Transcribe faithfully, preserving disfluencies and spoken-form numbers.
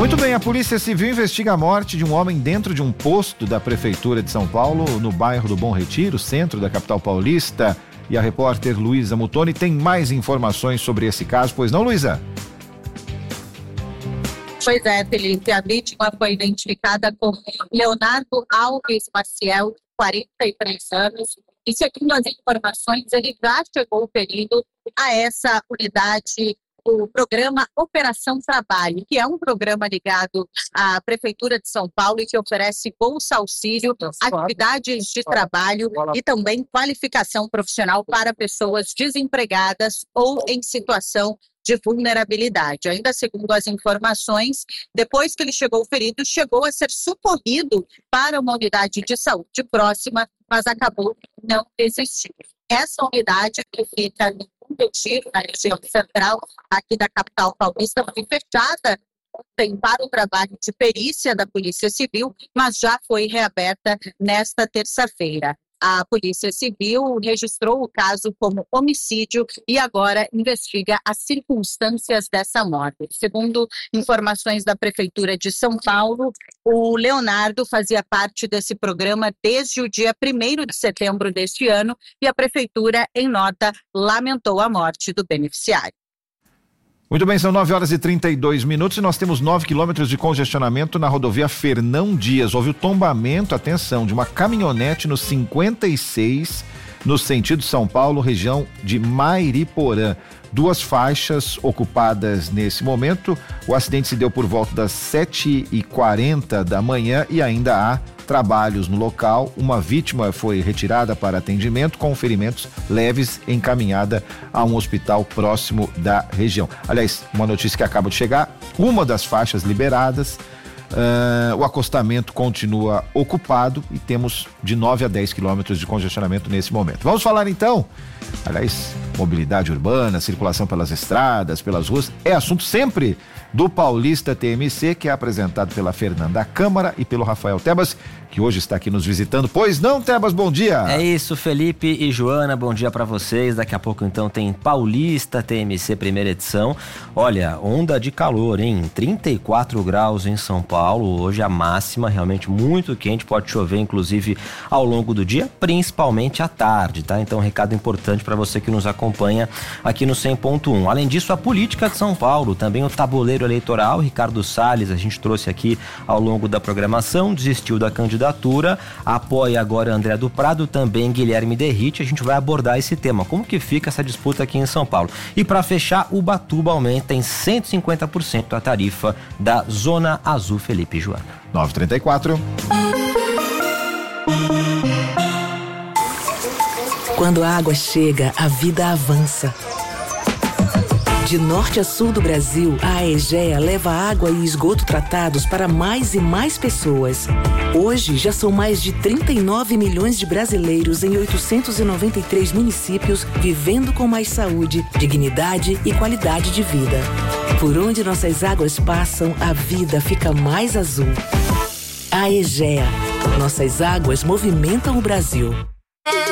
Muito bem, a Polícia Civil investiga a morte de um homem dentro de um posto da Prefeitura de São Paulo, no bairro do Bom Retiro, centro da capital paulista. E a repórter Luísa Mutoni tem mais informações sobre esse caso. Pois não, Luísa? Pois é, Felipe, a vítima foi identificada como Leonardo Alves Maciel, de quarenta e três anos, e segundo as informações, ele já chegou ferido a essa unidade, o programa Operação Trabalho, que é um programa ligado à Prefeitura de São Paulo e que oferece bolsa auxílio, atividades de trabalho e também qualificação profissional para pessoas desempregadas ou em situação de vulnerabilidade. Ainda segundo as informações, depois que ele chegou ferido, chegou a ser socorrido para uma unidade de saúde próxima, mas acabou não desistindo. Essa unidade que fica no Bom Retiro, na região central aqui da capital paulista, foi fechada ontem para o trabalho de perícia da Polícia Civil, mas já foi reaberta nesta terça-feira. A Polícia Civil registrou o caso como homicídio e agora investiga as circunstâncias dessa morte. Segundo informações da Prefeitura de São Paulo, o Leonardo fazia parte desse programa desde o dia primeiro de setembro deste ano e a Prefeitura, em nota, lamentou a morte do beneficiário. Muito bem, são nove horas e trinta e dois minutos e nós temos nove quilômetros de congestionamento na rodovia Fernão Dias. Houve o tombamento, atenção, de uma caminhonete no cinquenta e seis, no sentido São Paulo, região de Mairiporã. Duas faixas ocupadas nesse momento. O acidente se deu por volta das sete e quarenta da manhã e ainda há trabalhos no local. Uma vítima foi retirada para atendimento com ferimentos leves, encaminhada a um hospital próximo da região. Aliás, uma notícia que acaba de chegar: uma das faixas liberadas, uh, o acostamento continua ocupado e temos de nove a dez quilômetros de congestionamento nesse momento. Vamos falar então, aliás, mobilidade urbana, circulação pelas estradas, pelas ruas, é assunto sempre do Paulista T M C, que é apresentado pela Fernanda Câmara e pelo Rafael Tebas, que hoje está aqui nos visitando. Pois não, Tebas, bom dia. É isso, Felipe e Joana, bom dia para vocês. Daqui a pouco então tem Paulista T M C primeira edição. Olha, onda de calor, hein? trinta e quatro graus em São Paulo, hoje a máxima, realmente muito quente, pode chover inclusive ao longo do dia, principalmente à tarde, tá? Então, um recado importante para você que nos acompanha aqui no cem ponto um. Além disso, a política de São Paulo, também o tabuleiro eleitoral. Ricardo Salles, a gente trouxe aqui ao longo da programação, desistiu da candidatura, apoia agora André do Prado, também Guilherme Derrite. A gente vai abordar esse tema, como que fica essa disputa aqui em São Paulo. E para fechar, Ubatuba aumenta em cento e cinquenta por cento a tarifa da Zona Azul. Felipe e Joana. nove e trinta e quatro. Quando a água chega, a vida avança. De norte a sul do Brasil, a Aegea leva água e esgoto tratados para mais e mais pessoas. Hoje, já são mais de trinta e nove milhões de brasileiros em oitocentos e noventa e três municípios vivendo com mais saúde, dignidade e qualidade de vida. Por onde nossas águas passam, a vida fica mais azul. Aegea. Nossas águas movimentam o Brasil.